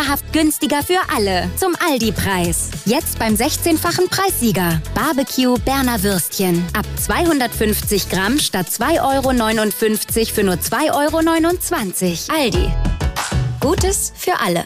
Wahrhaft günstiger für alle. Zum Aldi-Preis. Jetzt beim 16-fachen Preissieger. Barbecue Berner Würstchen. Ab 250 Gramm statt 2,59 € für nur 2,29 €. Aldi. Gutes für alle.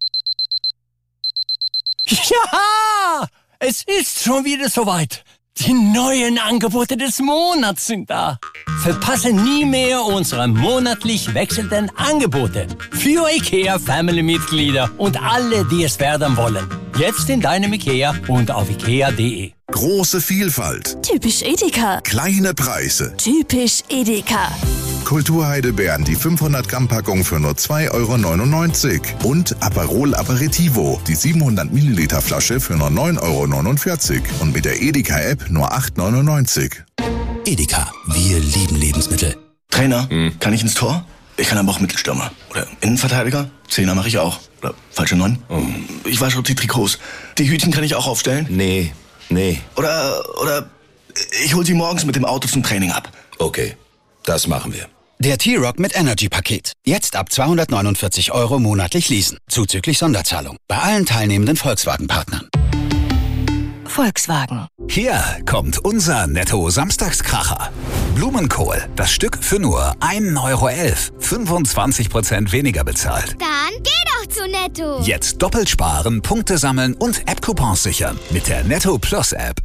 Ja, es ist schon wieder soweit. Die neuen Angebote des Monats sind da. Verpasse nie mehr unsere monatlich wechselnden Angebote. Für IKEA-Family-Mitglieder und alle, die es werden wollen. Jetzt in deinem IKEA und auf ikea.de. Große Vielfalt. Typisch Edeka. Kleine Preise. Typisch Edeka. Kulturheidelbeeren, die 500-Gramm-Packung für nur 2,99 € und Aperol Aperitivo, die 700-Milliliter-Flasche für nur 9,49 € und mit der Edeka-App nur 8,99 €. Edeka, wir lieben Lebensmittel. Trainer, kann ich ins Tor? Ich kann aber auch Mittelstürmer. Oder Innenverteidiger? Zehner mache ich auch. Oder falsche 9? Ich wasche die Trikots. Die Hütchen kann ich auch aufstellen? Nee. Oder ich hol sie morgens mit dem Auto zum Training ab. Okay, das machen wir. Der T-Rock mit Energy-Paket. Jetzt ab 249 € monatlich leasen. Zuzüglich Sonderzahlung. Bei allen teilnehmenden Volkswagen-Partnern. Volkswagen. Hier kommt unser Netto-Samstagskracher. Blumenkohl, das Stück für nur 1,11 €. 25% weniger bezahlt. Dann geh doch zu Netto. Jetzt doppelt sparen, Punkte sammeln und App-Coupons sichern mit der Netto Plus App.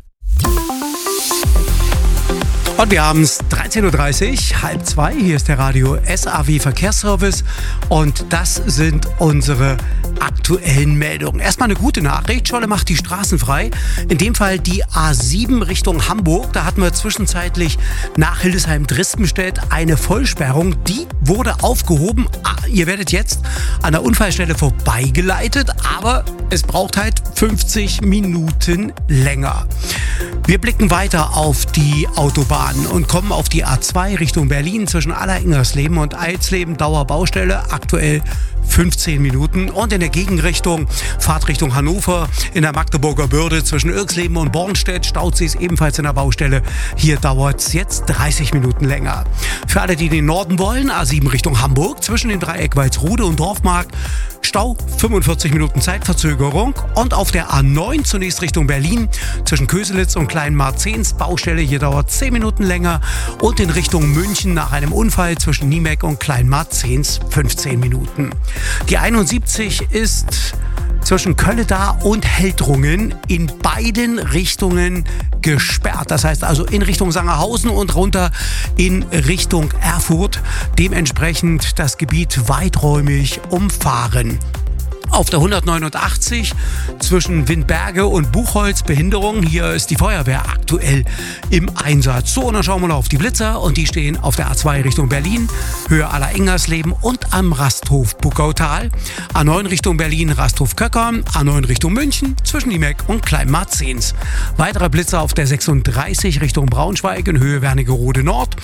Und wir haben es 13:30 Uhr, 1:30. Hier ist der Radio SAW Verkehrsservice und das sind unsere aktuellen Meldungen. Erstmal eine gute Nachricht. Scholle macht die Straßen frei. In dem Fall die A7 Richtung Hamburg. Da hatten wir zwischenzeitlich nach Hildesheim-Drispenstedt eine Vollsperrung. Die wurde aufgehoben. Ihr werdet jetzt an der Unfallstelle vorbeigeleitet, aber es braucht halt 50 Minuten länger. Wir blicken weiter auf die Autobahn und kommen auf die A2 Richtung Berlin zwischen Aller-Ingersleben und Eilsleben. Dauerbaustelle, aktuell 15 Minuten. Und in der Gegenrichtung, Fahrt Richtung Hannover, in der Magdeburger Börde zwischen Irksleben und Bornstedt, staut sie es ebenfalls in der Baustelle. Hier dauert es jetzt 30 Minuten länger. Für alle, die in den Norden wollen, A7 Richtung Hamburg, zwischen dem Dreieck Walsrode und Dorfmark, Stau, 45 Minuten Zeitverzögerung. Und auf der A9 zunächst Richtung Berlin, zwischen Köselitz und Kleinmarzens, Baustelle, hier dauert 10 Minuten länger. Und in Richtung München nach einem Unfall zwischen Niemek und Kleinmarzens 15 Minuten. Die 71 ist zwischen Kölleda und Heldrungen in beiden Richtungen gesperrt. Das heißt also in Richtung Sangerhausen und runter in Richtung Erfurt. Dementsprechend das Gebiet weiträumig umfahren. Auf der 189 zwischen Windberge und Buchholz Behinderung. Hier ist die Feuerwehr aktuell im Einsatz. So, und dann schauen wir noch auf die Blitzer und die stehen auf der A2 Richtung Berlin, Höhe Aller-Ingersleben und am Rasthof Buckautal. A9 Richtung Berlin, Rasthof-Köckern, A9 Richtung München zwischen Niemek und Kleinmarzens. Weitere Blitzer auf der 36 Richtung Braunschweig in Höhe Wernigerode Nord,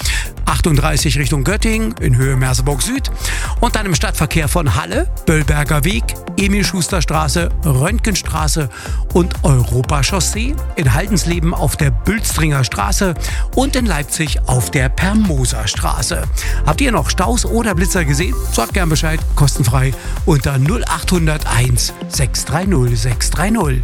38 Richtung Göttingen in Höhe Merseburg Süd und dann im Stadtverkehr von Halle, Böllberger Weg, Emil-Schuster-Straße, Röntgenstraße und Europachaussee, in Haldensleben auf der Bülstringer Straße und in Leipzig auf der Permoser Straße. Habt ihr noch Staus oder Blitzer gesehen? Sagt gern Bescheid, kostenfrei unter 0801 630 630.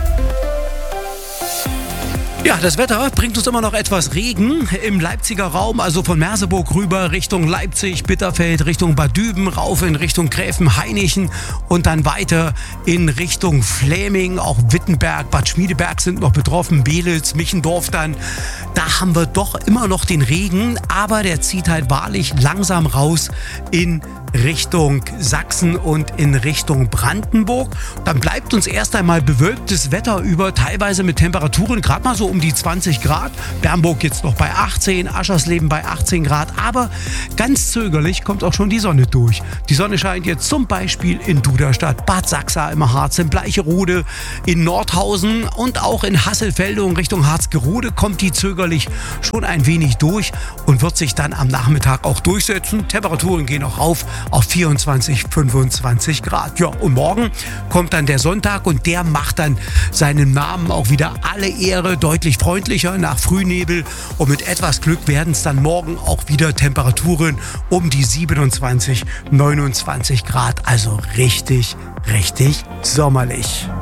Ja, das Wetter bringt uns immer noch etwas Regen im Leipziger Raum, also von Merseburg rüber Richtung Leipzig, Bitterfeld, Richtung Bad Düben, rauf in Richtung Gräfenhainichen und dann weiter in Richtung Fläming, auch Wittenberg, Bad Schmiedeberg sind noch betroffen, Belitz, Michendorf dann. Da haben wir doch immer noch den Regen, aber der zieht halt wahrlich langsam raus in Richtung Sachsen und in Richtung Brandenburg. Dann bleibt uns erst einmal bewölktes Wetter über, teilweise mit Temperaturen gerade mal so um die 20 Grad. Bernburg jetzt noch bei 18, Aschersleben bei 18 Grad, aber ganz zögerlich kommt auch schon die Sonne durch. Die Sonne scheint jetzt zum Beispiel in Duderstadt, Bad Sachsa im Harz, in Bleicherode, in Nordhausen und auch in Hasselfelde und Richtung Harzgerode kommt die zögerlich schon ein wenig durch und wird sich dann am Nachmittag auch durchsetzen. Temperaturen gehen auch rauf auf 24, 25 Grad. Ja, und morgen kommt dann der Sonntag und der macht dann seinem Namen auch wieder alle Ehre, deutlich freundlicher nach Frühnebel und mit etwas Glück werden es dann morgen auch wieder Temperaturen um die 27, 29 Grad, also richtig, richtig sommerlich.